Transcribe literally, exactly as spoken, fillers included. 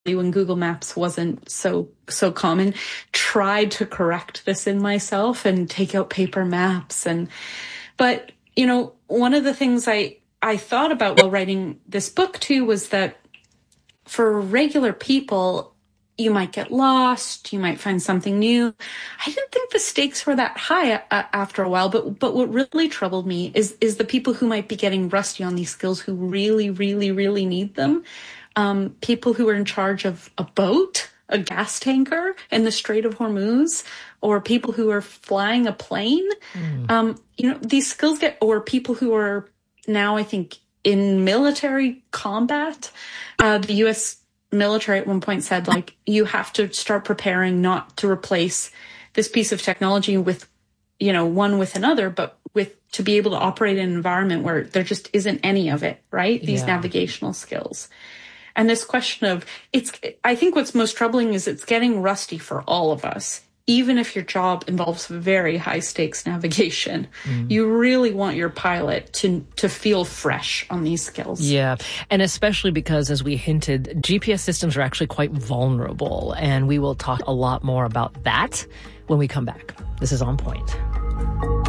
when Google Maps wasn't so so common, tried to correct this in myself and take out paper maps. And but, you know, one of the things I, I thought about while writing this book, too, was that for regular people, you might get lost, you might find something new. I didn't think the stakes were that high uh, after a while, but but what really troubled me is is the people who might be getting rusty on these skills who really, really, really need them. Um, people who are in charge of a boat, a gas tanker in the Strait of Hormuz, or people who are flying a plane. Mm. Um, you know, these skills get, or people who are now, I think, in military combat. Uh, the U S military at one point said, like, you have to start preparing not to replace this piece of technology with, you know, one with another, but with to be able to operate in an environment where there just isn't any of it, right? These yeah. navigational skills. And this question of, it's, I think what's most troubling is it's getting rusty for all of us. Even if your job involves very high stakes navigation, mm. you really want your pilot to to feel fresh on these skills. Yeah, and especially because, as we hinted, G P S systems are actually quite vulnerable. And we will talk a lot more about that when we come back. This is On Point.